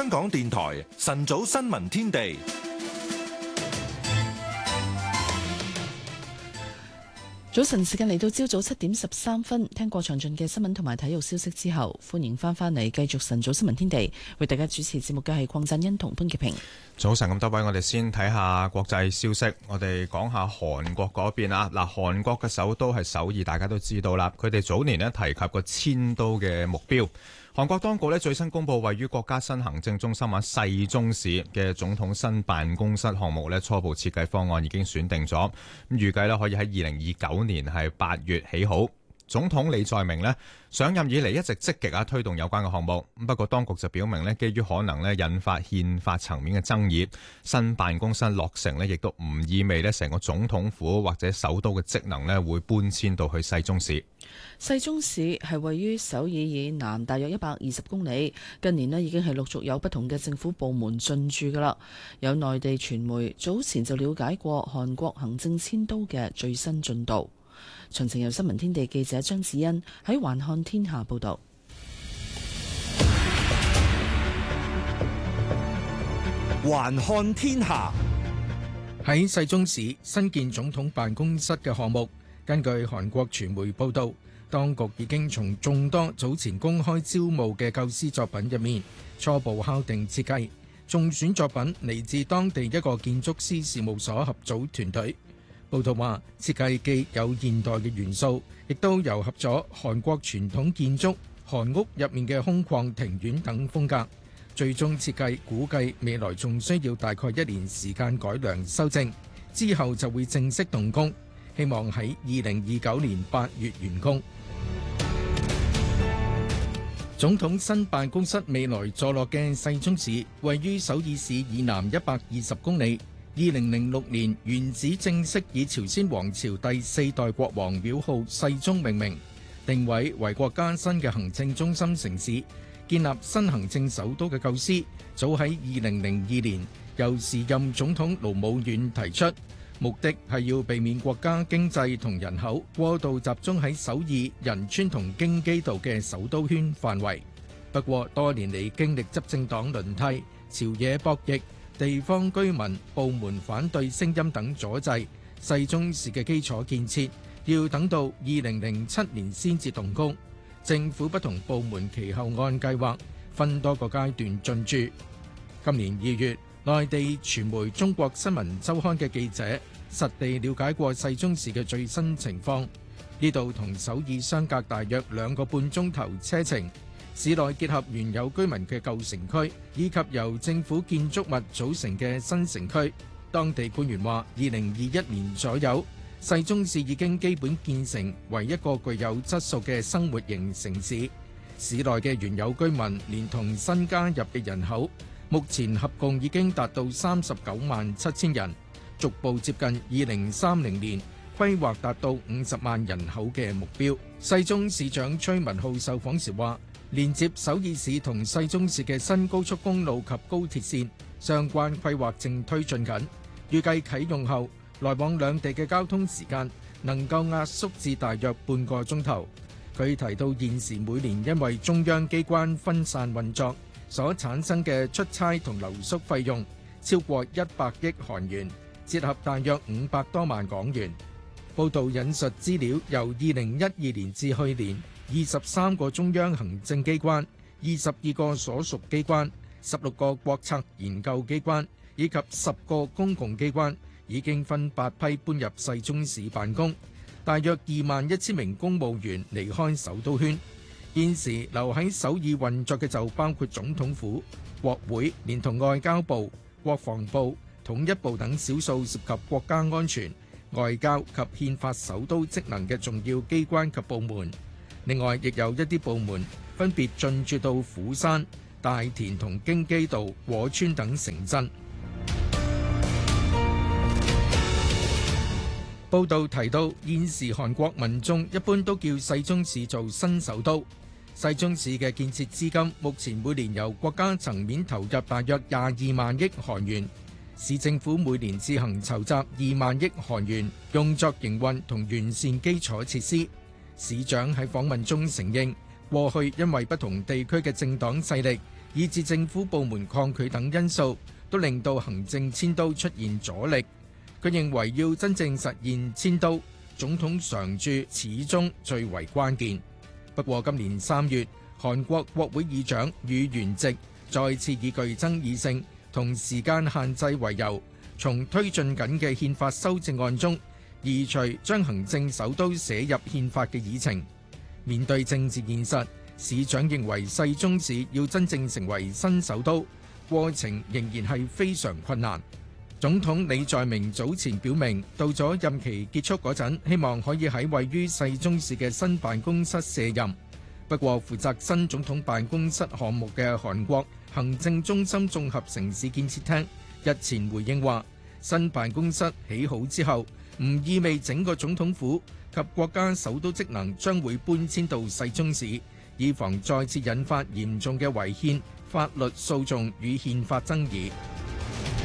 香港電台晨早新聞天地。 早晨時間嚟到朝早7:13，聽過詳盡嘅新聞同埋體育消息之後，歡迎翻嚟繼續晨早新聞天地，為大家主持節目嘅係鄺振欣同潘潔平。 早晨咁多位，我哋先睇下國際消息，我哋講下韓國嗰邊啊。嗱，韓國嘅首都係首爾，大家都知道啦。佢哋早年提及過遷都嘅目標。韓國當局最新公布位於國家新行政中心世宗市嘅總統新辦公室項目初步設計方案已經選定咗，咁預計可以喺2029年8月起好。總統李在明上任以嚟一直積極推動有關嘅項目，不過當局就表明基於可能引發憲法層面嘅爭議，新辦公室落成亦都唔意味成個總統府或者首都嘅職能會搬遷到去世宗市。 世宗市係位於首爾以南大約120公里，近年已經係陸續有不同嘅政府部門進駐㗎喇。有內地傳媒早前就了解過韓國行政遷都嘅最新進度。詳情由新聞天地記者張子欣喺環看天下報道。 環看天下，喺世宗市新建總統辦公室嘅項目，根據韓國傳媒報道，當局已經從眾多早前公開招募嘅構思作品入面初步敲定設計。中選作品嚟自當地一個建築師事務所合組團隊。報道話，設計既有現代嘅元素，亦都糅合咗韓國傳統建築、韓屋入面嘅空曠庭院等風格。最終設計估計未來仲需要大概1年時間改良修正，之後就會正式動工，希望喺2029年8月完工。總統新辦公室未來坐落嘅世宗市，位於首爾市以南120公里。2006年原址正式以朝鮮王朝第4代國王廟號世宗命名，定位為國家新嘅行政中心城市。建立新行政首都嘅構思，早喺2002年由時任總統盧武鉉提出，目的係要避免國家經濟同人口過度集中喺首爾、仁川同京畿道嘅首都圈範圍。不過多年嚟經歷執政黨輪替、朝野博弈、地方居民、部門反對聲音等阻滯，世宗市嘅基礎建設要等到2007年先至動工。政府不同部門其後按計劃分多個階段進駐。今年2月，內地傳媒中國新聞週刊嘅記者實地了解過世宗市嘅最新情況。呢度同首爾相隔大約2個半鐘頭車程。市內結合原有居民嘅舊城區，以及由政府建築物組成嘅新城區。當地官員話，2021年左右，世宗市已經基本建成為一個具有質素嘅生活型城市。市內嘅原有居民連同新加入嘅人口，目前合共已經達到397000人，逐步接近2030年規劃達到50萬人口嘅目標。世宗市長崔文浩受訪時話，連接首爾市同世宗市嘅新高速公路及高鐵線相關規劃正推進緊，預計啟用後來往兩地嘅交通時間能夠壓縮至大約半個鐘頭。佢提到現時每年因為中央機關分散運作所產生嘅出差同留宿費用超過100億韓元，折合大約500多萬港元。報道引述資料，由2012年至去年，23個中央行政機關、22個所屬機關、16個國策研究機關以及10個公共機關已經分8批搬入世宗市辦公，大約21000名公務員離開首都圈。現時留喺首爾運作嘅就包括總統府、國會，連同外交部、國防部、統一部等少數涉及國家安全、外交及憲法首都職能嘅重要機關及部門。另外，亦有一啲部門分別進駐到釜山、大田同京畿道、果川等城鎮。報道提到，現時韓國民眾一般都叫世宗市做新首都。世宗市嘅建設資金目前每年由國家層面投入大約22萬億韓元，市政府每年自行籌集2萬億韓元，用作營運同完善基礎設施。市長喺訪問中承認，過去因為不同地區嘅政黨勢力以至政府部門抗拒等因素，都令到行政遷都出現阻力。佢認為要真正實現遷都，總統常駐始終最為關鍵。不過今年3月，韓國國會議長與原籍再次以具爭議性同時間限制為由，從推進緊嘅憲法修正案中移除將行政首都寫入憲法嘅議程。面對政治現實，市長認為世宗市要真正成為新首都，過程仍然係非常困難。總統李在明早前表明，到咗任期結束嗰陣，希望可以喺位於世宗市嘅新辦公室卸任。不過，負責新總統辦公室項目嘅韓國行政中心綜合城市建設廳日前回應話，新辦公室起好之後，唔意味整個總統府及國家首都職能將會搬遷到世宗市，以防再次引發嚴重嘅違憲法律訴訟與憲法爭議。